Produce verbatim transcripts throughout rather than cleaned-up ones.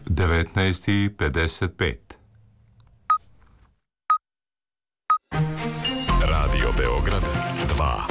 devetnaest i pedeset pet. Radio Beograd dva.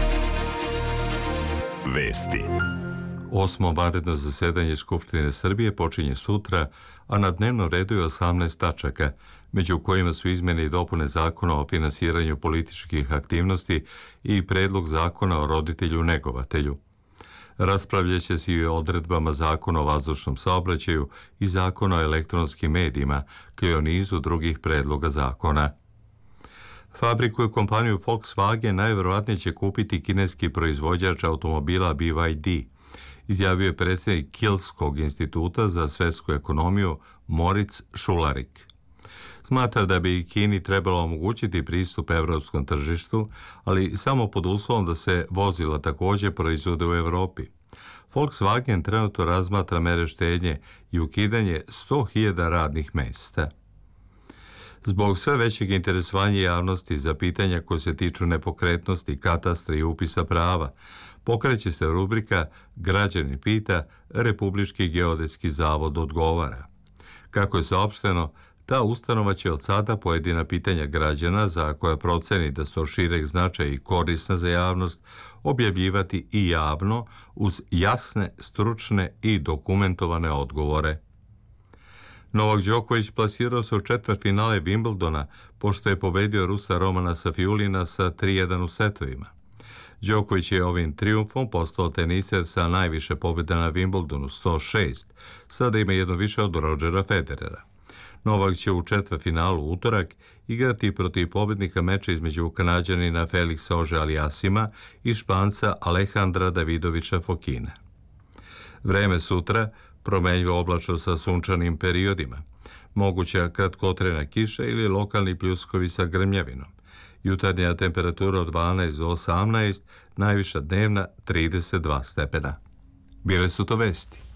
Vesti. Osmo vanredno zasedanje Skupštine Srbije počinje sutra, a na dnevnom redu je osamnaest tačaka, među kojima su izmjene i dopune zakona o finansiranju političkih aktivnosti i predlog zakona o roditelju negovatelju. Raspravljaće se i o odredbama zakona o vazdušnom saobraćaju i zakona o elektronskim medijima, kao i o nizu drugih predloga zakona. Fabriku i kompaniju Volkswagen najvjerovatnije će kupiti kineski proizvođač automobila B Y D, izjavio je predsjednik Kielskog instituta za svjetsku ekonomiju Moritz Schularik. Smatra da bi Kini trebalo omogućiti pristup evropskom tržištu, ali samo pod uslovom da se vozila također proizvode u Europi. Volkswagen trenutno razmatra mere štednje i ukidanje sto hiljada radnih mjesta. Zbog sve većeg interesovanja javnosti za pitanja koje se tiču nepokretnosti, katastra i upisa prava, pokreće se rubrika Građanin pita, Republički geodetski zavod odgovara. Kako je saopšteno, ta ustanova će od sada pojedina pitanja građana za koja proceni da su od šireg značaja i korisna za javnost objavljivati i javno uz jasne, stručne i dokumentovane odgovore. Novak Đoković plasirao se u četvrtfinale Wimbledona pošto je pobedio Rusa Romana Safiulina sa tri jedan u setovima. Đoković je ovim trijumfom postao teniser sa najviše pobjeda na Wimbledonu, sto šest, sada ima jedno više od Rodgera Federera. Novak će u četvrtfinalu u utorak igrati protiv pobjednika meča između Kanađanina Felixa Auger-Aliassima i Španca Alejandra Davidovića Fokina. Vreme sutra promenljivo oblačno sa sunčanim periodima, moguća kratkotrajna kiša ili lokalni pljuskovi sa grmljavinom. Jutarnja temperatura od dvanaest do osamnaest, najviša dnevna trideset dva stepena. Bile su to vesti.